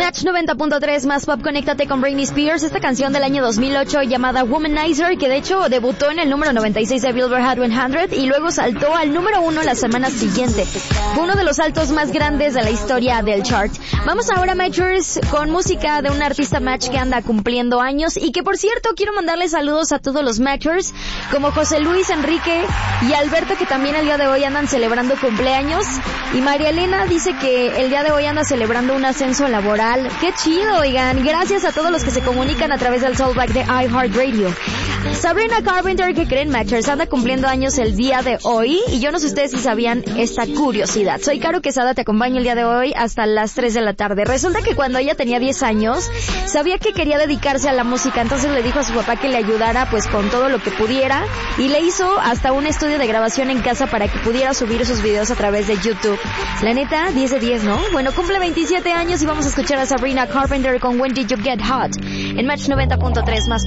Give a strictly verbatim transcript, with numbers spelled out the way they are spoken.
Match noventa punto tres más pop, conéctate con Britney Spears, esta canción del año dos mil ocho llamada Womanizer, que de hecho debutó en el número noventa y seis de Billboard Hot cien y luego saltó al número uno la semana siguiente. Fue uno de los saltos más grandes de la historia del chart. Vamos ahora, Matchers, con música de un artista Match que anda cumpliendo años y que, por cierto, quiero mandarle saludos a todos los Matchers, como José Luis, Enrique y Alberto, que también el día de hoy andan celebrando cumpleaños, y María Elena dice que el día de hoy anda celebrando un ascenso laboral. ¡Qué chido, oigan! Gracias a todos los que se comunican a través del Soulback de iHeartRadio. Sabrina Carpenter, que creen, Matchers, anda cumpliendo años el día de hoy, y yo no sé ustedes si sabían esta curiosidad. Soy Caro Quesada, te acompaño el día de hoy hasta las tres de la tarde. Resulta que cuando ella tenía diez años, sabía que quería dedicarse a la música, entonces le dijo a su papá que le ayudara pues con todo lo que pudiera, y le hizo hasta un estudio de grabación en casa para que pudiera subir sus videos a través de YouTube. La neta, diez de diez, ¿no? Bueno, cumple veintisiete años y vamos a escuchar a Sabrina Carpenter con When Did You Get Hot en Match noventa punto tres más